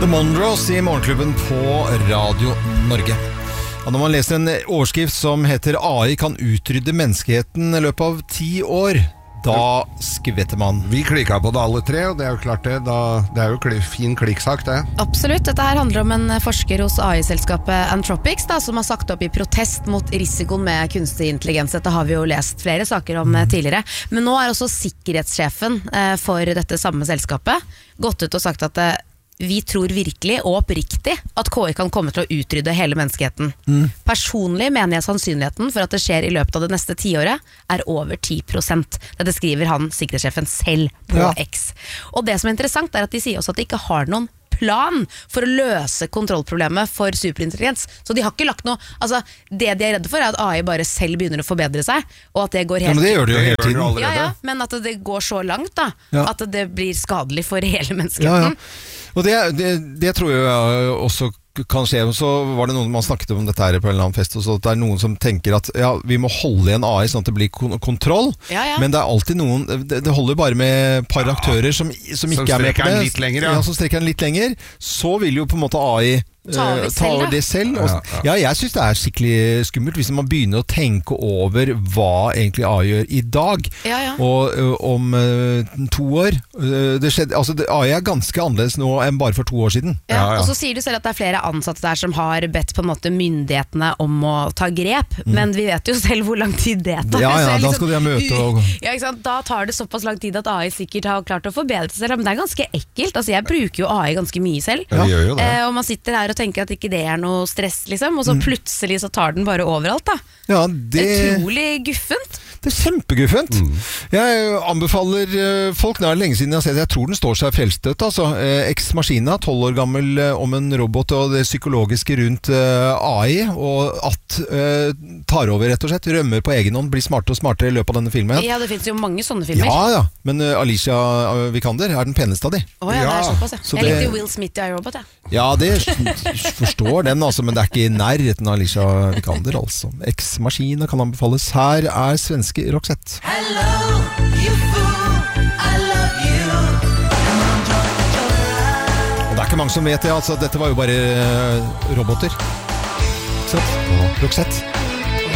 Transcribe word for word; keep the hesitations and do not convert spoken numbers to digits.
The Monroes I Morgenklubben på Radio Norge. Ja, når man leser en overskrift som heter A I kan utrydde menneskeheten I løpet av ti år, da skvetter man. Vi klikket på det alle tre, og det er jo klart det. Da, det er jo kli, fin klikksak, det. Absolutt. Dette her handler om en forsker hos A I-selskapet Anthropics, da, som har sagt opp I protest mot risikoen med kunstig intelligens. Dette har vi jo lest flere saker om tidligere. Men nå er også sikkerhetssjefen for dette samme selskapet gått ut og sagt at vi tror virkelig og oppriktig at K I kan komme til å utrydde hele menneskeheten. Mm. Personlig mener jeg sannsynligheten for at det skjer I løpet av det neste tiåret er over ti prosent. Dette skriver han, sikkerhetssjefen selv, på ja. X. Og det som er interessant er at de sier også at de ikke har noen plan for å løse kontrollproblemet for superintelligens. Så de har ikke lagt noe, altså det de er redde for er at A I bare selv begynner å forbedre seg, og at det går helt... Ja, men det gjør det jo hele tiden. Ja, ja, men at det går så langt da, ja. At det blir skadelig for hele menneskeheten. Ja, ja. Og det, det, det tror jeg også kan skje. Så var det noen man snakket om dette her på en eller annen fest, og så det er noen som tenker at ja, vi må holde igjen A I sånn at det blir kon- kontroll, ja, ja. Men det er alltid noen, det, det holder bare med par ja. Aktører som, som ikke er med på det. Litt lenger, ja. Ja, som strekker den litt lenger. Så vil jo på en måte A I ta over, ta over det selv. Og, ja, ja. Ja, jeg synes det er skikkelig skummelt hvis man begynner å tenke over hva egentlig A I gjør I dag. Ja, ja. Og uh, om uh, to år, uh, det skjedde, altså det, A I er ganske annerledes nå enn bare for to år siden. Ja, ja, ja. Og så sier du selv at det er flere ansatte der som har bedt på en måte myndighetene om å ta grep, mm. men vi vet jo selv hvor lang tid det tar. Ja, ja, da skal de ha møte og... Ja, ikke sant? Da tar det såpass lang tid at A I sikkert har klart å forbedre seg selv, men det er ganske ekkelt. Altså, jeg bruker jo A I ganske mye selv. Ja, vi gjør jo det. Eh, og man sitter her og tenker at ikke det er noe stress, liksom, og så plutselig så tar den bare overalt, da. Ja, det... Utrolig guffent. Det er kjempeguffent. Mm. Jeg anbefaler uh, folk, det er lenge siden jeg har sett, jeg tror den står seg fjellstøtt, altså. Uh, Ex Machina, tolv år gammel, uh, om en robot og det psykologiske rundt uh, A I, og at uh, tar over rett og slett, rømmer på egen hånd, blir smartere og smartere I løpet av denne filmen. Ja, det finnes jo mange sånne filmer. Ja, ja, men uh, Alicia Vikander er den peneste av de. Åja, oh, ja, det er såpass, ja. Så jeg det... likte Will Smith I Robot, ja. Ja, det forstår den, altså, men det er ikke I nærheten av Alicia Vikander, altså. Ex Machina kan anbefales. Her er svenske Roxette. Hello, you fool, I love you. Og det er ikke mange som vet det, altså. Dette var jo bare uh, roboter. Roxette. Roxette.